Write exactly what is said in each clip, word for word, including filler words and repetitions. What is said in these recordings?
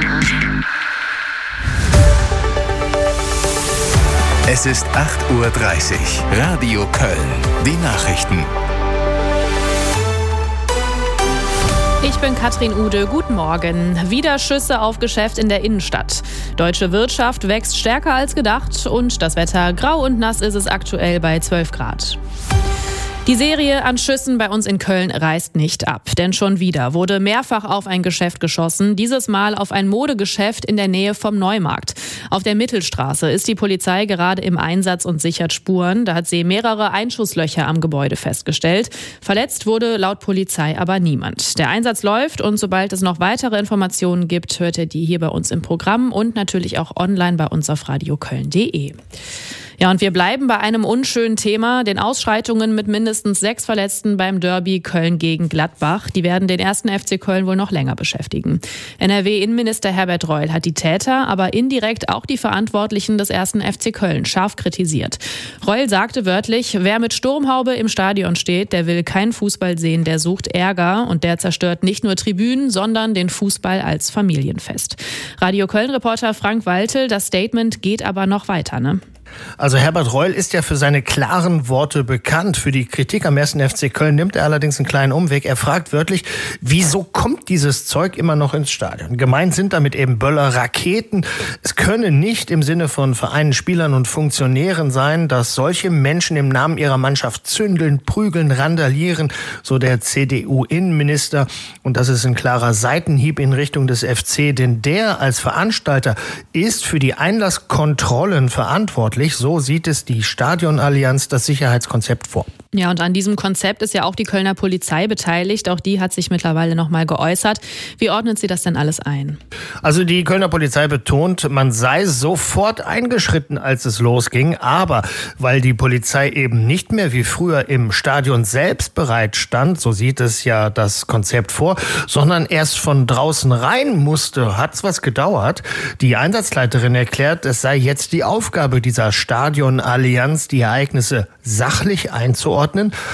Es ist acht Uhr dreißig. Radio Köln. Die Nachrichten. Ich bin Katrin Ude. Guten Morgen. Wieder Schüsse auf Geschäft in der Innenstadt. Deutsche Wirtschaft wächst stärker als gedacht und das Wetter grau und nass ist es aktuell bei zwölf Grad. Die Serie an Schüssen bei uns in Köln reißt nicht ab, denn schon wieder wurde mehrfach auf ein Geschäft geschossen, dieses Mal auf ein Modegeschäft in der Nähe vom Neumarkt. Auf der Mittelstraße ist die Polizei gerade im Einsatz und sichert Spuren. Da hat sie mehrere Einschusslöcher am Gebäude festgestellt. Verletzt wurde laut Polizei aber niemand. Der Einsatz läuft und sobald es noch weitere Informationen gibt, hört ihr die hier bei uns im Programm und natürlich auch online bei uns auf radioköln punkt de. Ja, und wir bleiben bei einem unschönen Thema, den Ausschreitungen mit mindestens sechs Verletzten beim Derby Köln gegen Gladbach. Die werden den ersten F C Köln wohl noch länger beschäftigen. N R W-Innenminister Herbert Reul hat die Täter, aber indirekt auch die Verantwortlichen des ersten F C Köln scharf kritisiert. Reul sagte wörtlich, wer mit Sturmhaube im Stadion steht, der will keinen Fußball sehen, der sucht Ärger und der zerstört nicht nur Tribünen, sondern den Fußball als Familienfest. Radio Köln-Reporter Frank Waltel, das Statement geht aber noch weiter, ne? Also Herbert Reul ist ja für seine klaren Worte bekannt. Für die Kritik am ersten F C Köln nimmt er allerdings einen kleinen Umweg. Er fragt wörtlich, wieso kommt dieses Zeug immer noch ins Stadion? Gemeint sind damit eben Böller, Raketen. Es könne nicht im Sinne von Vereinen, Spielern und Funktionären sein, dass solche Menschen im Namen ihrer Mannschaft zündeln, prügeln, randalieren, so der C D U-Innenminister. Und das ist ein klarer Seitenhieb in Richtung des F C, denn der als Veranstalter ist für die Einlasskontrollen verantwortlich. So sieht es die Stadionallianz, das Sicherheitskonzept, vor. Ja, und an diesem Konzept ist ja auch die Kölner Polizei beteiligt. Auch die hat sich mittlerweile noch mal geäußert. Wie ordnet sie das denn alles ein? Also die Kölner Polizei betont, man sei sofort eingeschritten, als es losging. Aber weil die Polizei eben nicht mehr wie früher im Stadion selbst bereit stand, so sieht es ja das Konzept vor, sondern erst von draußen rein musste, hat's was gedauert. Die Einsatzleiterin erklärt, es sei jetzt die Aufgabe dieser Stadionallianz, die Ereignisse sachlich einzuordnen.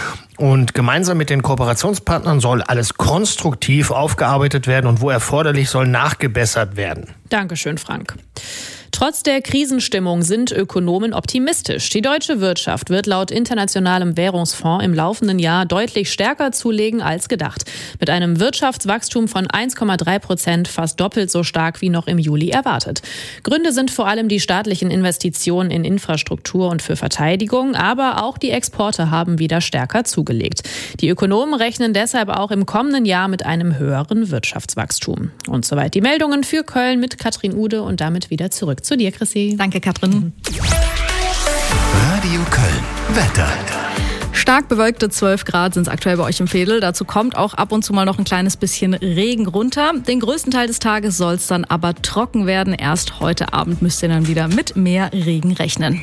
Und gemeinsam mit den Kooperationspartnern soll alles konstruktiv aufgearbeitet werden und wo erforderlich soll nachgebessert werden. Dankeschön, Frank. Trotz der Krisenstimmung sind Ökonomen optimistisch. Die deutsche Wirtschaft wird laut Internationalem Währungsfonds im laufenden Jahr deutlich stärker zulegen als gedacht. Mit einem Wirtschaftswachstum von eins Komma drei Prozent, fast doppelt so stark wie noch im Juli erwartet. Gründe sind vor allem die staatlichen Investitionen in Infrastruktur und für Verteidigung, aber auch die Exporte haben wieder stärker zugelegt. Die Ökonomen rechnen deshalb auch im kommenden Jahr mit einem höheren Wirtschaftswachstum. Und soweit die Meldungen für Köln mit Katrin Ude und damit wieder zurück zu dir, Chrissy. Danke, Katrin. Radio Köln. Wetter. Stark bewölkte zwölf Grad sind es aktuell bei euch im Veedel. Dazu kommt auch ab und zu mal noch ein kleines bisschen Regen runter. Den größten Teil des Tages soll es dann aber trocken werden. Erst heute Abend müsst ihr dann wieder mit mehr Regen rechnen.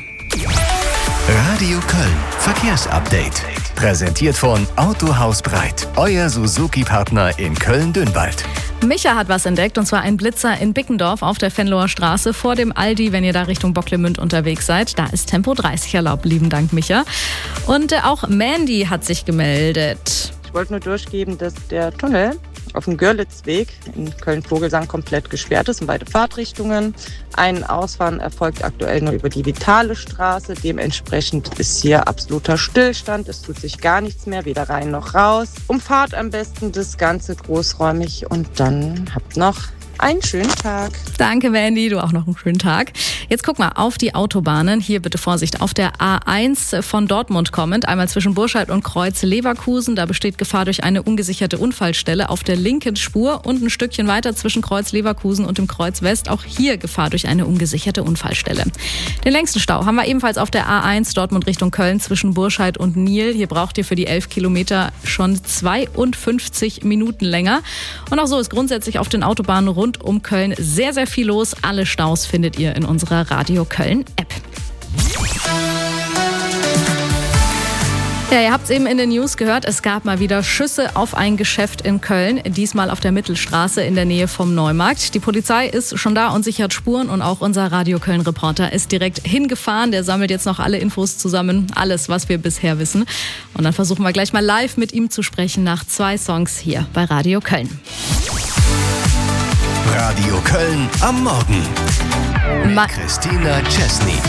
Radio Köln. Verkehrsupdate. Präsentiert von Autohaus Breit. Euer Suzuki-Partner in Köln-Dünwald. Micha hat was entdeckt, und zwar ein Blitzer in Bickendorf auf der Venloer Straße vor dem Aldi, wenn ihr da Richtung Bocklemünd unterwegs seid. Da ist Tempo dreißig erlaubt, lieben Dank, Micha. Und äh, auch Mandy hat sich gemeldet. Ich wollte nur durchgeben, dass der Tunnel auf dem Görlitzweg in Köln-Vogelsang komplett gesperrt ist in beide Fahrtrichtungen. Ein Ausfahren erfolgt aktuell nur über die Vitale Straße. Dementsprechend ist hier absoluter Stillstand. Es tut sich gar nichts mehr, weder rein noch raus. Umfahrt am besten das Ganze großräumig und dann habt noch einen schönen Tag. Danke, Mandy. Du auch noch einen schönen Tag. Jetzt guck mal auf die Autobahnen. Hier bitte Vorsicht. Auf der A eins von Dortmund kommend, einmal zwischen Burscheid und Kreuz Leverkusen. Da besteht Gefahr durch eine ungesicherte Unfallstelle auf der linken Spur. Und ein Stückchen weiter zwischen Kreuz Leverkusen und dem Kreuz West. Auch hier Gefahr durch eine ungesicherte Unfallstelle. Den längsten Stau haben wir ebenfalls auf der A eins Dortmund Richtung Köln zwischen Burscheid und Niel. Hier braucht ihr für die elf Kilometer schon zweiundfünfzig Minuten länger. Und auch so ist grundsätzlich auf den Autobahnen rund Rund um Köln sehr, sehr viel los. Alle Staus findet ihr in unserer Radio Köln App. Ja, ihr habt es eben in den News gehört, es gab mal wieder Schüsse auf ein Geschäft in Köln, diesmal auf der Mittelstraße in der Nähe vom Neumarkt. Die Polizei ist schon da und sichert Spuren und auch unser Radio Köln-Reporter ist direkt hingefahren. Der sammelt jetzt noch alle Infos zusammen, alles, was wir bisher wissen. Und dann versuchen wir gleich mal live mit ihm zu sprechen nach zwei Songs hier bei Radio Köln. Radio Köln am Morgen. Mit Ma- Christina Chesney.